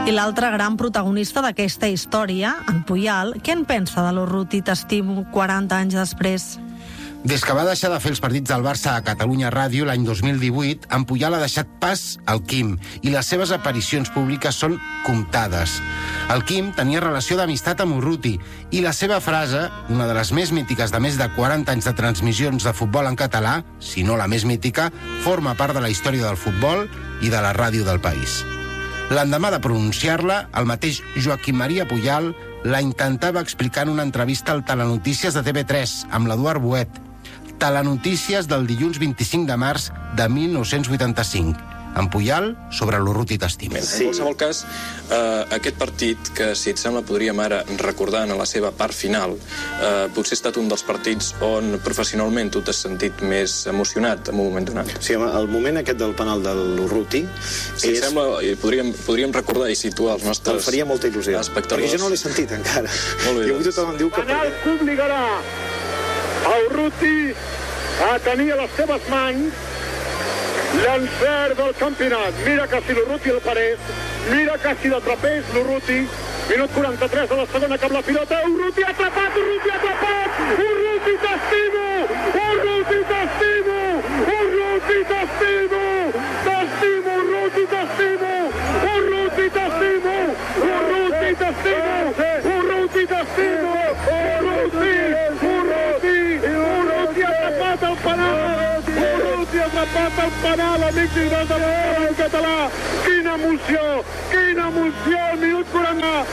I l'altre gran protagonista d'aquesta història, en Puyal, què en pensa de l'Urruti t'estimo 40 anys després? Des que va deixar de fer els partits del Barça a Catalunya Ràdio l'any 2018, en Puyal ha deixat pas al Quim i les seves aparicions públiques són comptades. El Quim tenia relació d'amistat amb Urruti i la seva frase, una de les més mítiques de més de 40 anys de transmissions de futbol en català, si no la més mítica, forma part de la història del futbol i de la ràdio del país. L'endemà de pronunciar-la, el mateix Joaquim Maria Puyal la intentava explicar en una entrevista al Telenotícies de TV3 amb l'Eduard Boet. Telenotícies del dilluns 25 de març de 1985. En Puyal sobre l'Urruti t'estimo. Sí. En qualsevol cas, aquest partit, que si et sembla podríem ara recordar en la seva part final, potser ha estat un dels partits on professionalment tu t'has sentit més emocionat en un moment donat. Sí, home, el moment aquest del penal de l'Urruti... Si et sembla, podríem recordar i situar els nostres... Em faria molta il·lusió, perquè jo no l'he sentit encara. Molt bé, i avui tothom em diu que... Penal que obligarà a Urruti a tenir a les seves mans l'encert del campionat. Mira que si l'Urruti el parés, mira que si l'atrapés l'Urruti. Minut 43 de la segona, cap la pilota. Urruti atrapat, Urruti atrapat! Urruti t'estimo! Urruti t'estimo! Urruti t'estimo! T'estimo, Urruti t'estimo! Urruti t'estimo! Urruti t'estimo! Urruti t'estimo! Urruti! Urruti! Urruti atrapat el penal! Urruti atrapat el penal, amics i del català! Quina emoció! Quina emoció! Minut 40!